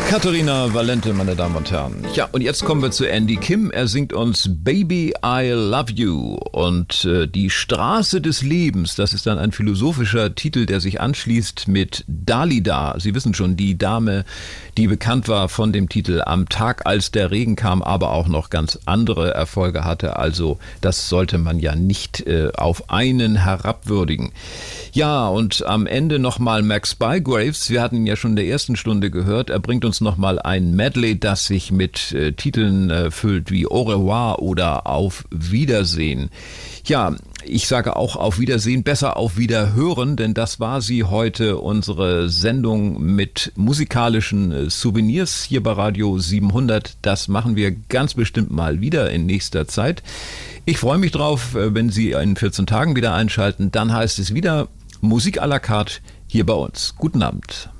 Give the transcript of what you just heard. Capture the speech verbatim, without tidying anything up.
Katharina Valente, meine Damen und Herren. Ja, und jetzt kommen wir zu Andy Kim. Er singt uns Baby, I Love You. Und äh, die Straße des Lebens, das ist dann ein philosophischer Titel, der sich anschließt mit Dalida. Sie wissen schon, die Dame, die bekannt war von dem Titel Am Tag, als der Regen kam, aber auch noch ganz andere Erfolge hatte. Also das sollte man ja nicht äh, auf einen herabwürdigen. Ja, und am Ende nochmal Max Bygraves. Wir hatten ihn ja schon in der ersten Stunde gehört. Er bringt uns nochmal ein Medley, das sich mit äh, Titeln äh, füllt wie Au revoir oder Auf Wiedersehen. Ja, ich sage auch auf Wiedersehen, besser auf Wiederhören, denn das war sie heute, unsere Sendung mit musikalischen äh, Souvenirs hier bei Radio siebenhundert. Das machen wir ganz bestimmt mal wieder in nächster Zeit. Ich freue mich drauf, äh, wenn Sie in vierzehn Tagen wieder einschalten. Dann heißt es wieder Musik à la carte hier bei uns. Guten Abend.